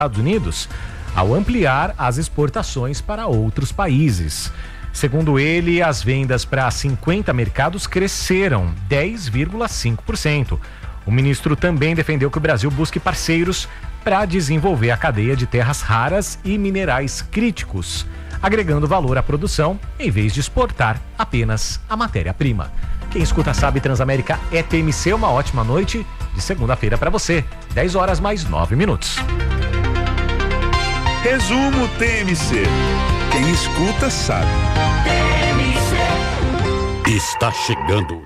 Estados Unidos ao ampliar as exportações para outros países. Segundo ele, as vendas para 50 mercados cresceram 10,5%. O ministro também defendeu que o Brasil busque parceiros para desenvolver a cadeia de terras raras e minerais críticos, agregando valor à produção em vez de exportar apenas a matéria-prima. Quem escuta sabe, Transamérica é TMC. Uma ótima noite de segunda-feira para você. 10 horas mais 9 minutos. Resumo TMC. Quem escuta sabe. TMC. Está chegando.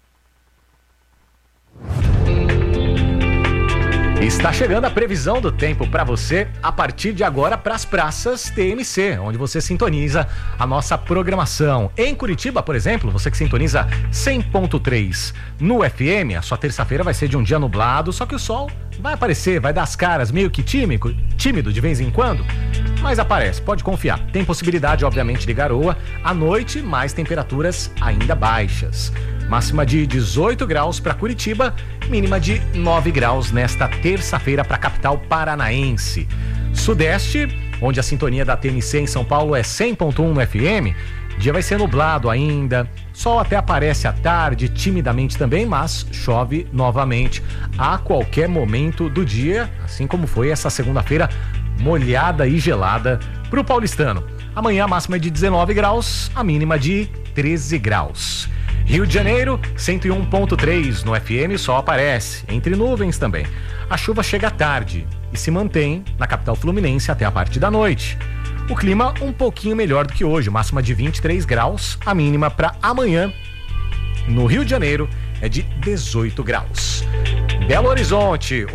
Está chegando a previsão do tempo para você a partir de agora para as praças TMC, onde você sintoniza a nossa programação. Em Curitiba, por exemplo, você que sintoniza 100.3 no FM, a sua terça-feira vai ser de um dia nublado, só que o sol vai aparecer, vai dar as caras, meio que tímido de vez em quando, mas aparece, pode confiar. Tem possibilidade, obviamente, de garoa à noite, mas temperaturas ainda baixas. Máxima de 18 graus para Curitiba, mínima de 9 graus nesta terça-feira para a capital paranaense. Sudeste, onde a sintonia da TMC em São Paulo é 100.1 no FM, dia vai ser nublado ainda, sol até aparece à tarde, timidamente também, mas chove novamente a qualquer momento do dia, assim como foi essa segunda-feira molhada e gelada para o paulistano. Amanhã a máxima é de 19 graus, a mínima de 13 graus. Rio de Janeiro, 101.3 no FM, sol aparece, entre nuvens também. A chuva chega à tarde e se mantém na capital fluminense até a parte da noite. O clima um pouquinho melhor do que hoje, máxima de 23 graus, a mínima para amanhã no Rio de Janeiro é de 18 graus. Belo Horizonte,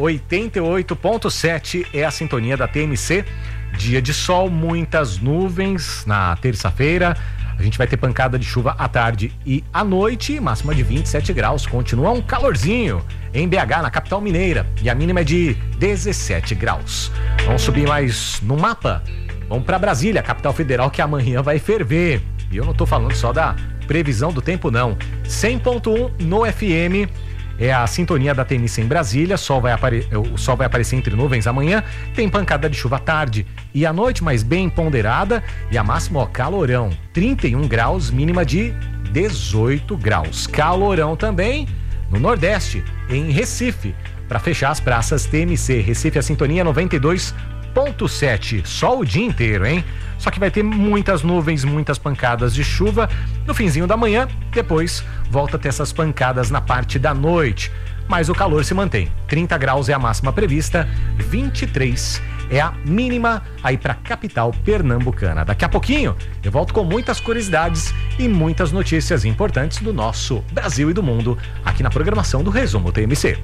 88.7 é a sintonia da TMC. Dia de sol, muitas nuvens na terça-feira. A gente vai ter pancada de chuva à tarde e à noite, máxima de 27 graus. Continua um calorzinho em BH, na capital mineira, e a mínima é de 17 graus. Vamos subir mais no mapa. Vamos para Brasília, capital federal, que amanhã vai ferver. E eu não tô falando só da previsão do tempo, não. 100.1 no FM. É a sintonia da TMC em Brasília. O sol vai aparecer entre nuvens amanhã. Tem pancada de chuva à tarde e à noite, mas bem ponderada. E a máxima, calorão, 31 graus, mínima de 18 graus. Calorão também no Nordeste, em Recife, para fechar as praças TMC. Recife, a sintonia 92.7. Sol o dia inteiro, hein? Só que vai ter muitas nuvens, muitas pancadas de chuva no finzinho da manhã, depois volta a ter essas pancadas na parte da noite. Mas o calor se mantém. 30 graus é a máxima prevista, 23 é a mínima aí para a capital pernambucana. Daqui a pouquinho eu volto com muitas curiosidades e muitas notícias importantes do nosso Brasil e do mundo aqui na programação do Resumo TMC.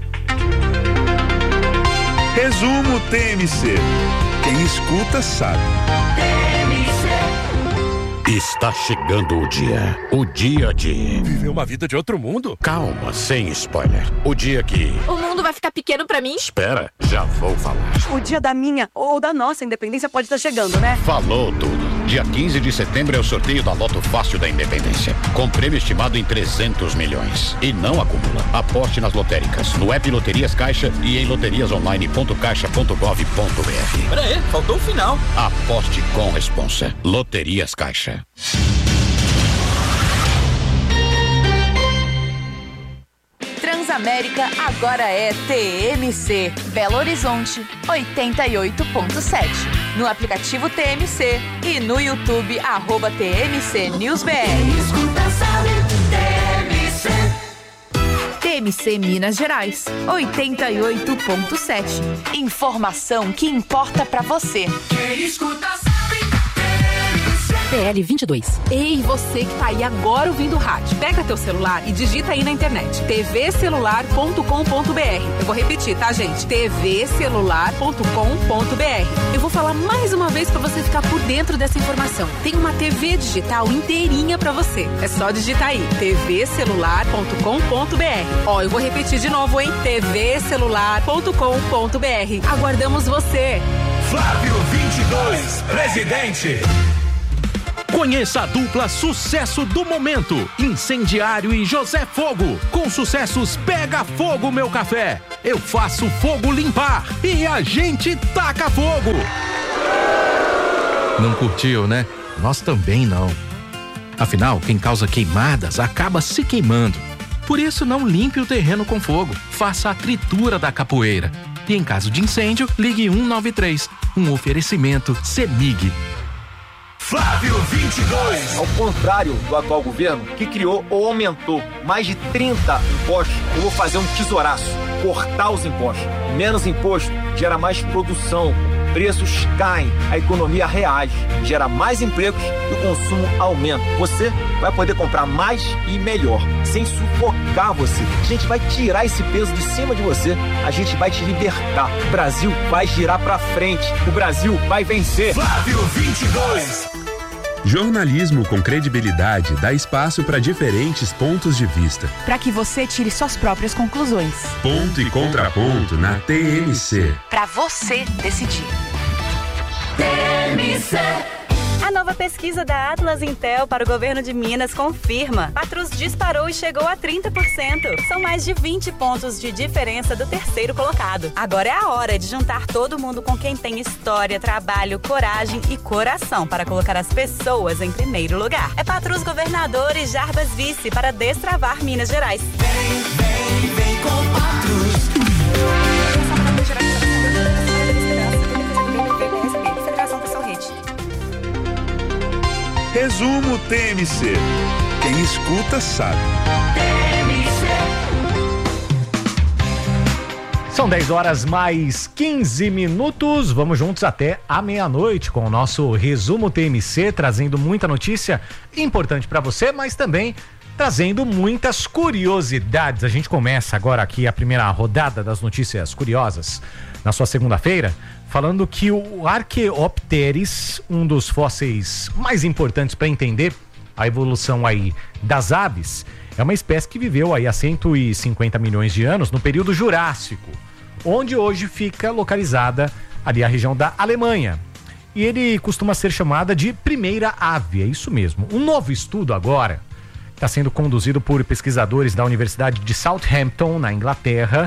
Resumo TMC. Quem escuta sabe. Está chegando o dia de viver uma vida de outro mundo. Calma, sem spoiler. O dia que o mundo vai ficar pequeno pra mim? Espera, já vou falar. O dia da minha ou da nossa independência pode estar chegando, né? Falou tudo. Dia 15 de setembro é o sorteio da Loto Fácil da Independência, com prêmio estimado em 300 milhões. E não acumula. Aposte nas lotéricas, no app Loterias Caixa e em loteriasonline.caixa.gov.br. Pera aí, faltou o final. Aposte com responsa. Loterias Caixa. Transamérica agora é TMC. Belo Horizonte, 88.7. No aplicativo TMC e no YouTube, @TMC NewsBR. TMC Minas Gerais, 88.7. Informação que importa pra você. Quem escuta sabe. PL 22. Ei, você que tá aí agora ouvindo o rádio, pega teu celular e digita aí na internet tvcelular.com.br. Eu vou repetir, tá, gente? tvcelular.com.br. Eu vou falar mais uma vez pra você ficar por dentro dessa informação. Tem uma TV digital inteirinha pra você. É só digitar aí tvcelular.com.br. Ó, eu vou repetir de novo, hein? tvcelular.com.br. Aguardamos você. Flávio 22, presidente. Conheça a dupla sucesso do momento, Incendiário e José Fogo, com sucessos Pega Fogo Meu Café, Eu Faço Fogo Limpar e A Gente Taca Fogo. Não curtiu, né? Nós também não. Afinal, quem causa queimadas acaba se queimando. Por isso, não limpe o terreno com fogo, faça a tritura da capoeira. E em caso de incêndio, ligue 193, um oferecimento CEMIG. Flávio 22. Ao contrário do atual governo, que criou ou aumentou mais de 30 impostos, eu vou fazer um tesouraço, cortar os impostos. Menos imposto gera mais produção, preços caem, a economia reage, gera mais empregos e o consumo aumenta. Você vai poder comprar mais e melhor, sem sufocar você. A gente vai tirar esse peso de cima de você, a gente vai te libertar. O Brasil vai girar pra frente, o Brasil vai vencer. Flávio 22. Jornalismo com credibilidade dá espaço para diferentes pontos de vista. Para que você tire suas próprias conclusões. Ponto e contraponto na TMC. Para você decidir. TMC. A nova pesquisa da Atlas Intel para o governo de Minas confirma. Patrus disparou e chegou a 30%. São mais de 20 pontos de diferença do terceiro colocado. Agora é a hora de juntar todo mundo com quem tem história, trabalho, coragem e coração para colocar as pessoas em primeiro lugar. É Patrus governador e Jarbas vice para destravar Minas Gerais. Vem com Patrus. Resumo TMC. Quem escuta sabe. São 10 horas mais 15 minutos. Vamos juntos até a meia-noite com o nosso Resumo TMC, trazendo muita notícia importante para você, mas também trazendo muitas curiosidades. A gente começa agora aqui a primeira rodada das notícias curiosas na sua segunda-feira, falando que o Archaeopteryx, um dos fósseis mais importantes para entender a evolução aí das aves, é uma espécie que viveu aí há 150 milhões de anos no período Jurássico, onde hoje fica localizada ali a região da Alemanha. E ele costuma ser chamada de primeira ave, é isso mesmo. Um novo estudo agora está sendo conduzido por pesquisadores da Universidade de Southampton, na Inglaterra,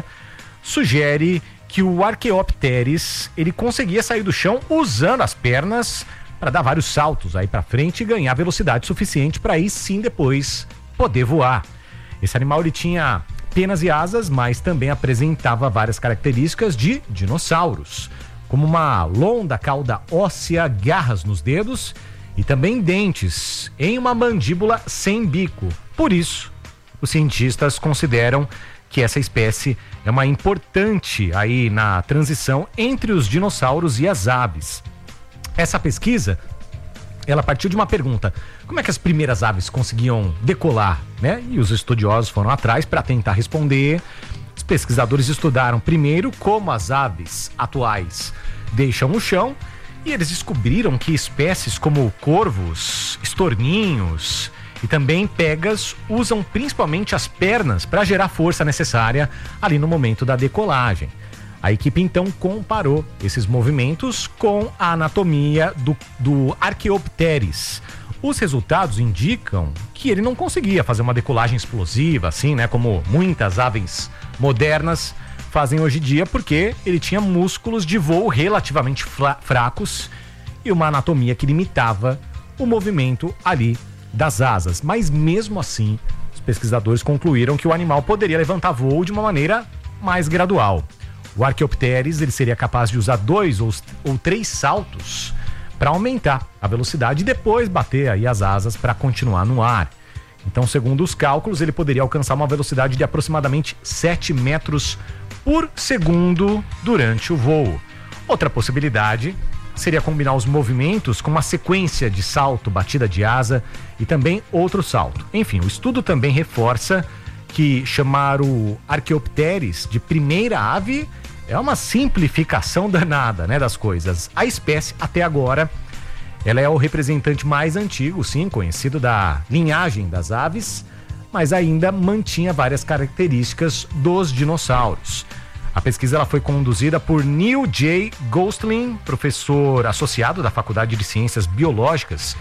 sugere que o Archaeopteryx, ele conseguia sair do chão usando as pernas para dar vários saltos aí para frente e ganhar velocidade suficiente para aí sim depois poder voar. Esse animal ele tinha penas e asas, mas também apresentava várias características de dinossauros, como uma longa cauda óssea, garras nos dedos e também dentes em uma mandíbula sem bico. Por isso, os cientistas consideram que essa espécie é uma importante aí na transição entre os dinossauros e as aves. Essa pesquisa, ela partiu de uma pergunta: como é que as primeiras aves conseguiam decolar, né? E os estudiosos foram atrás para tentar responder. Os pesquisadores estudaram primeiro como as aves atuais deixam o chão e eles descobriram que espécies como corvos, estorninhos e também pegas usam principalmente as pernas para gerar força necessária ali no momento da decolagem. A equipe então comparou esses movimentos com a anatomia do Archaeopteryx. Os resultados indicam que ele não conseguia fazer uma decolagem explosiva, assim, né, como muitas aves modernas fazem hoje em dia, porque ele tinha músculos de voo relativamente fracos e uma anatomia que limitava o movimento ali das asas. Mas mesmo assim, os pesquisadores concluíram que o animal poderia levantar voo de uma maneira mais gradual. O Archaeopteryx ele seria capaz de usar 2 ou 3 saltos para aumentar a velocidade e depois bater aí as asas para continuar no ar. Então, segundo os cálculos, ele poderia alcançar uma velocidade de aproximadamente 7 metros por segundo durante o voo. Outra possibilidade seria combinar os movimentos com uma sequência de salto, batida de asa e também outro salto. Enfim, o estudo também reforça que chamar o Archaeopteryx de primeira ave é uma simplificação danada, né, das coisas. A espécie, até agora, ela é o representante mais antigo, sim, conhecido da linhagem das aves, mas ainda mantinha várias características dos dinossauros. A pesquisa ela foi conduzida por Neil J. Gosling, professor associado da Faculdade de Ciências Biológicas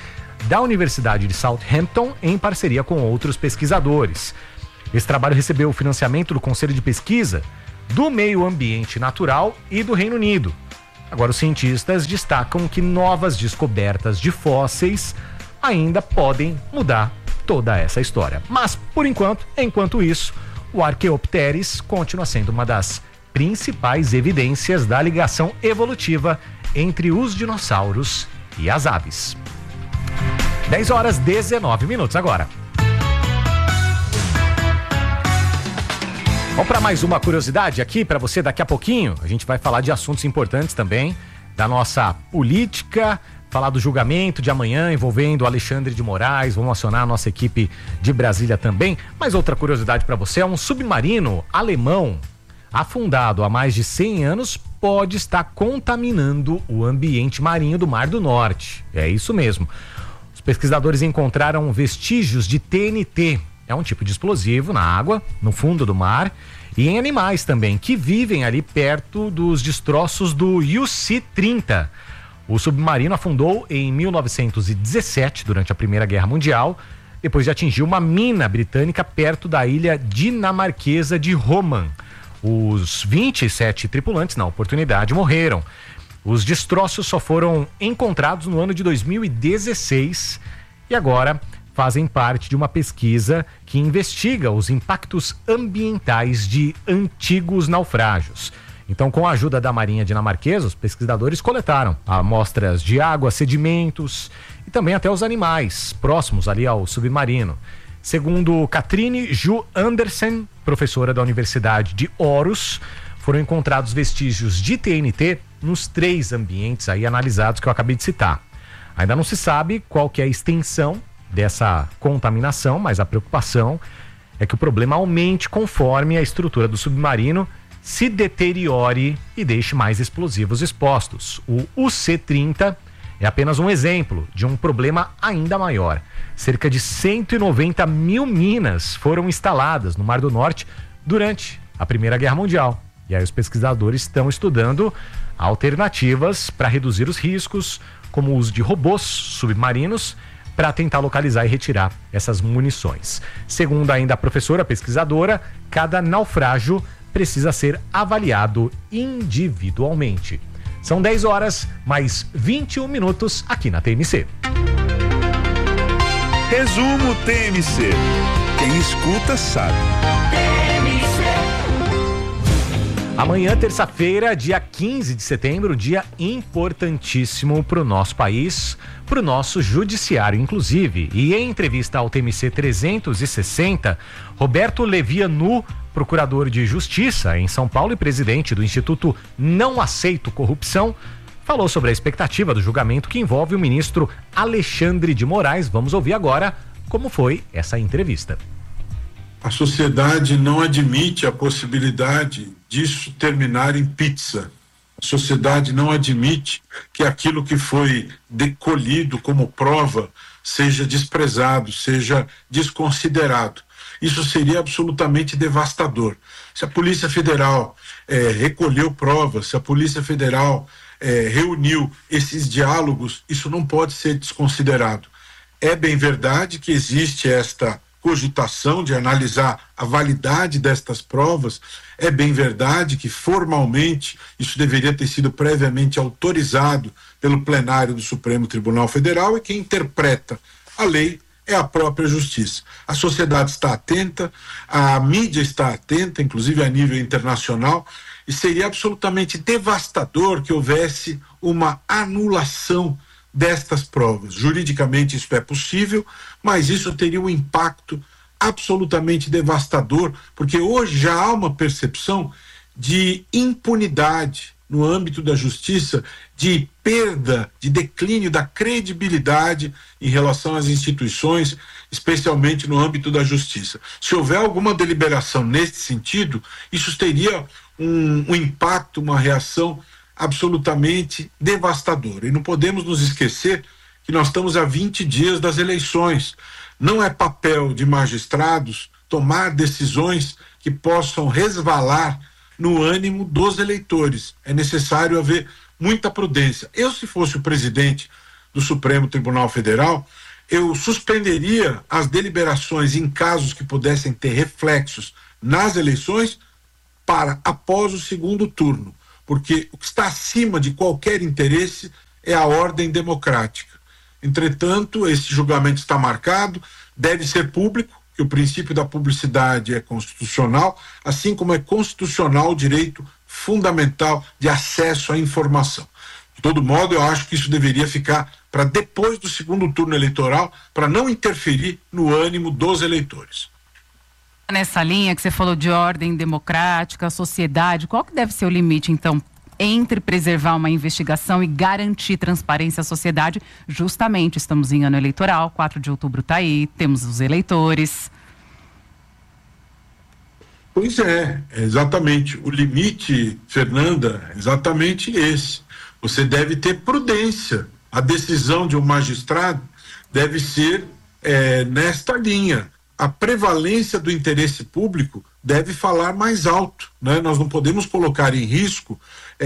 da Universidade de Southampton em parceria com outros pesquisadores. Esse trabalho recebeu o financiamento do Conselho de Pesquisa do Meio Ambiente Natural e do Reino Unido. Agora, os cientistas destacam que novas descobertas de fósseis ainda podem mudar toda essa história. Mas, enquanto isso, o Archaeopteryx continua sendo uma das principais evidências da ligação evolutiva entre os dinossauros e as aves. 10h19 agora. Vamos para mais uma curiosidade aqui para você daqui a pouquinho. A gente vai falar de assuntos importantes também, da nossa política, falar do julgamento de amanhã envolvendo o Alexandre de Moraes. Vamos acionar a nossa equipe de Brasília também. Mas outra curiosidade para você é um submarino alemão afundado há mais de 100 anos pode estar contaminando o ambiente marinho do Mar do Norte. É isso mesmo. Os pesquisadores encontraram vestígios de TNT. É um tipo de explosivo na água, no fundo do mar, e em animais também, que vivem ali perto dos destroços do UC-30. O submarino afundou em 1917, durante a Primeira Guerra Mundial, depois de atingir uma mina britânica perto da ilha dinamarquesa de Roman. Os 27 tripulantes, na oportunidade, morreram. Os destroços só foram encontrados no ano de 2016 e agora fazem parte de uma pesquisa que investiga os impactos ambientais de antigos naufrágios. Então, com a ajuda da Marinha dinamarquesa, os pesquisadores coletaram amostras de água, sedimentos e também até os animais próximos ali ao submarino. Segundo Katrine Ju Andersen, professora da Universidade de Aarhus, foram encontrados vestígios de TNT nos 3 ambientes aí analisados que eu acabei de citar. Ainda não se sabe qual que é a extensão dessa contaminação, mas a preocupação é que o problema aumente conforme a estrutura do submarino se deteriore e deixe mais explosivos expostos. O UC-30 é apenas um exemplo de um problema ainda maior. Cerca de 190 mil minas foram instaladas no Mar do Norte durante a Primeira Guerra Mundial. E aí os pesquisadores estão estudando alternativas para reduzir os riscos, como o uso de robôs submarinos, para tentar localizar e retirar essas munições. Segundo ainda a professora pesquisadora, cada naufrágio precisa ser avaliado individualmente. São 10h mais 21 minutos aqui na TMC. Resumo TMC. Quem escuta sabe. Amanhã, terça-feira, dia 15 de setembro, dia importantíssimo para o nosso país, para o nosso judiciário, inclusive. E em entrevista ao TMC 360, Roberto Levianu, procurador de Justiça em São Paulo e presidente do Instituto Não Aceito Corrupção, falou sobre a expectativa do julgamento que envolve o ministro Alexandre de Moraes. Vamos ouvir agora como foi essa entrevista. A sociedade não admite a possibilidade disso terminar em pizza. A sociedade não admite que aquilo que foi colhido como prova seja desprezado, seja desconsiderado. Isso seria absolutamente devastador. Se a Polícia Federal recolheu provas, se a Polícia Federal reuniu esses diálogos, isso não pode ser desconsiderado. É bem verdade que existe esta cogitação de analisar a validade destas provas. É bem verdade que formalmente isso deveria ter sido previamente autorizado pelo plenário do Supremo Tribunal Federal, e quem interpreta a lei é a própria Justiça. A sociedade está atenta, a mídia está atenta, inclusive a nível internacional, e seria absolutamente devastador que houvesse uma anulação destas provas. Juridicamente isso é possível, mas isso teria um impacto absolutamente devastador, porque hoje já há uma percepção de impunidade no âmbito da justiça, de perda, de declínio da credibilidade em relação às instituições, especialmente no âmbito da justiça. Se houver alguma deliberação nesse sentido, isso teria um impacto, uma reação absolutamente devastadora. E não podemos nos esquecer que nós estamos a 20 dias das eleições. Não é papel de magistrados tomar decisões que possam resvalar no ânimo dos eleitores. É necessário haver muita prudência. Eu, se fosse o presidente do Supremo Tribunal Federal, eu suspenderia as deliberações em casos que pudessem ter reflexos nas eleições para após o segundo turno, porque o que está acima de qualquer interesse é a ordem democrática. Entretanto, esse julgamento está marcado, deve ser público, que o princípio da publicidade é constitucional, assim como é constitucional o direito fundamental de acesso à informação. De todo modo, eu acho que isso deveria ficar para depois do segundo turno eleitoral, para não interferir no ânimo dos eleitores. Nessa linha que você falou de ordem democrática, sociedade, qual que deve ser o limite, então, entre preservar uma investigação e garantir transparência à sociedade? Justamente, estamos em ano eleitoral, 4 de outubro está aí, temos os eleitores. Pois é, exatamente. O limite, Fernanda, é exatamente esse. Você deve ter prudência. A decisão de um magistrado deve ser nesta linha. A prevalência do interesse público deve falar mais alto, né? Nós não podemos colocar em risco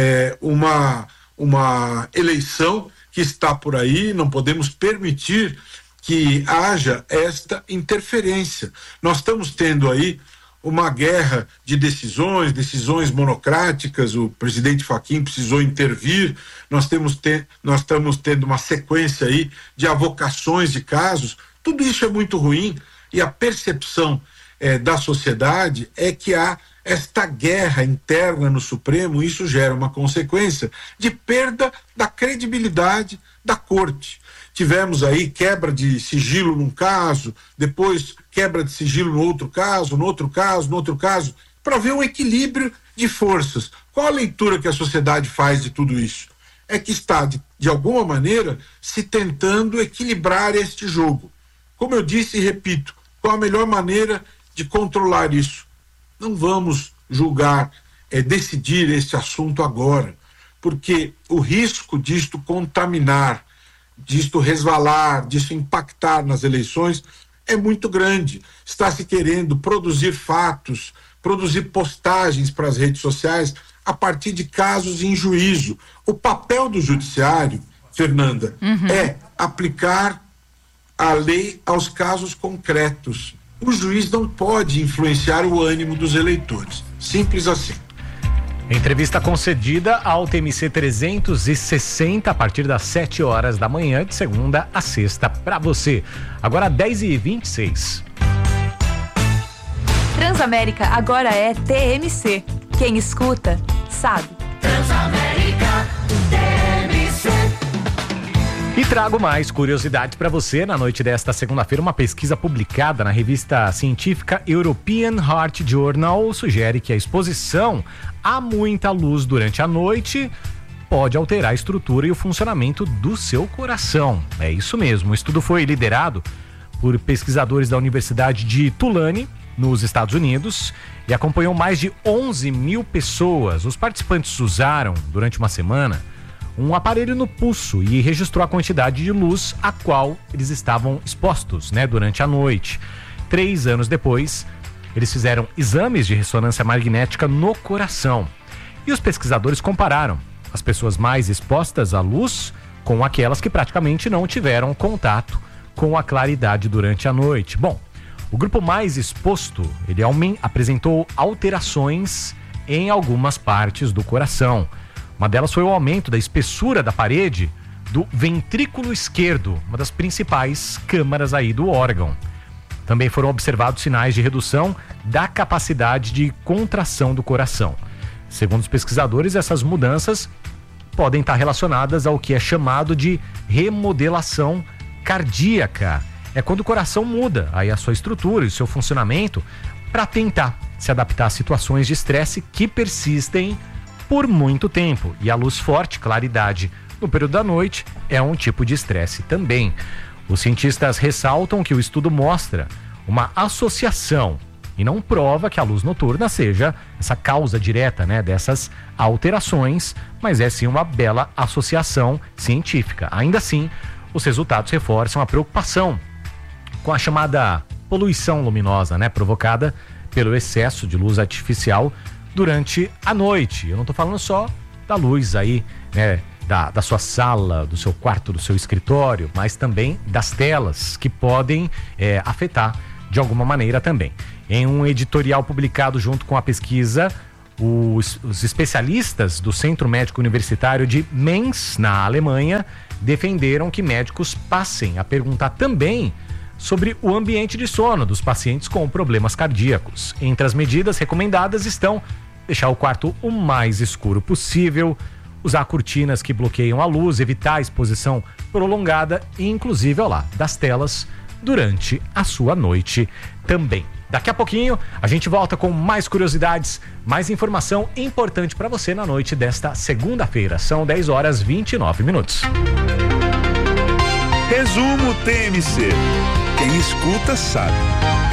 uma eleição que está por aí, não podemos permitir que haja esta interferência. Nós estamos tendo aí uma guerra de decisões monocráticas, o presidente Fachin precisou intervir, nós estamos tendo uma sequência aí de avocações de casos, tudo isso é muito ruim, e a percepção da sociedade é que há esta guerra interna no Supremo, isso gera uma consequência de perda da credibilidade da Corte. Tivemos aí quebra de sigilo num caso, depois quebra de sigilo no outro caso, para ver um equilíbrio de forças. Qual a leitura que a sociedade faz de tudo isso? É que está, de alguma maneira, se tentando equilibrar este jogo. Como eu disse e repito, qual a melhor maneira de controlar isso? Não vamos julgar, decidir esse assunto agora, porque o risco disto contaminar, disto resvalar, disto impactar nas eleições é muito grande. Está se querendo produzir fatos, produzir postagens para as redes sociais a partir de casos em juízo. O papel do judiciário, Fernanda, é aplicar a lei aos casos concretos. O juiz não pode influenciar o ânimo dos eleitores. Simples assim. Entrevista concedida ao TMC 360 a partir das 7 horas da manhã, de segunda a sexta, para você. Agora 10h26. Transamérica agora é TMC. Quem escuta, sabe. Transamérica TMC. E trago mais curiosidades para você. Na noite desta segunda-feira, uma pesquisa publicada na revista científica European Heart Journal sugere que a exposição a muita luz durante a noite pode alterar a estrutura e o funcionamento do seu coração. É isso mesmo. O estudo foi liderado por pesquisadores da Universidade de Tulane, nos Estados Unidos, e acompanhou mais de 11 mil pessoas. Os participantes usaram, durante uma semana, um aparelho no pulso e registrou a quantidade de luz a qual eles estavam expostos, durante a noite. 3 anos depois, eles fizeram exames de ressonância magnética no coração. E os pesquisadores compararam as pessoas mais expostas à luz com aquelas que praticamente não tiveram contato com a claridade durante a noite. Bom, o grupo mais exposto, ele apresentou alterações em algumas partes do coração. Uma delas foi o aumento da espessura da parede do ventrículo esquerdo, uma das principais câmaras aí do órgão. Também foram observados sinais de redução da capacidade de contração do coração. Segundo os pesquisadores, essas mudanças podem estar relacionadas ao que é chamado de remodelação cardíaca. É quando o coração muda aí a sua estrutura e o seu funcionamento para tentar se adaptar a situações de estresse que persistem por muito tempo. E a luz forte, claridade no período da noite é um tipo de estresse também. Os cientistas ressaltam que o estudo mostra uma associação e não prova que a luz noturna seja essa causa direta, dessas alterações, mas é sim uma bela associação científica. Ainda assim, os resultados reforçam a preocupação com a chamada poluição luminosa, provocada pelo excesso de luz artificial durante a noite. Eu não estou falando só da luz aí, da sua sala, do seu quarto, do seu escritório, mas também das telas que podem afetar de alguma maneira também. Em um editorial publicado junto com a pesquisa, os especialistas do Centro Médico Universitário de Mainz, na Alemanha, defenderam que médicos passem a perguntar também sobre o ambiente de sono dos pacientes com problemas cardíacos. Entre as medidas recomendadas estão deixar o quarto o mais escuro possível, usar cortinas que bloqueiam a luz, evitar a exposição prolongada e inclusive, das telas durante a sua noite também. Daqui a pouquinho a gente volta com mais curiosidades, mais informação importante para você na noite desta segunda-feira. São 10h29. Resumo TMC. Quem escuta sabe.